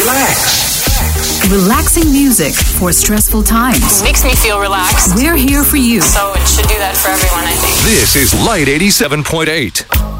Relax. Relaxing music for stressful times. Makes me feel relaxed. We're here for you. So it should do that for everyone, I think. This is Light 87.8.